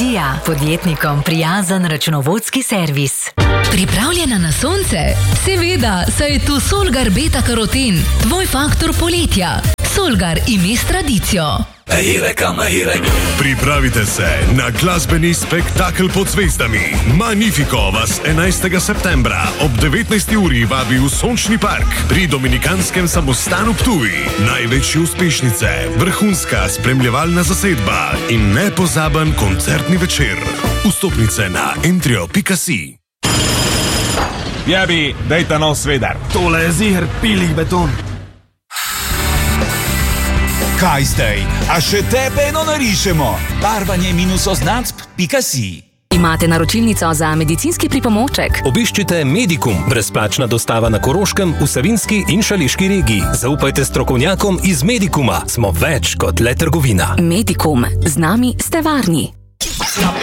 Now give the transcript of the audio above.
Pikasija, podjetnikom prijazen računovodski servis. Pripravljena na sonce? Seveda, saj je tu Solgar Beta Karoten, tvoj faktor poletja. Solgar ime s tradicijo. Pripravite se na glasbeni spektakel pod zvezdami. Magnifico vas 11. septembra ob 19. uri vabi v Sončni park pri Dominikanskem samostanu Ptuj. Največje uspešnice, vrhunska spremljevalna zasedba in nepozaben koncertni večer. Vstopnice na entrio.si. Jabi, dejta nov svedar. Tole je ziher pilik beton. Kaj zdaj? A še tebe eno narišemo? Barvanje -oznacb.si. Imate naročilnico za medicinski pripomoček? Obiščite Medikum, brezplačna dostava na Koroškem, v Savinjski in Šaleški regiji. Zaupajte strokovnjakom iz Medikuma. Smo več kot le trgovina. Medikum. Z nami ste varni.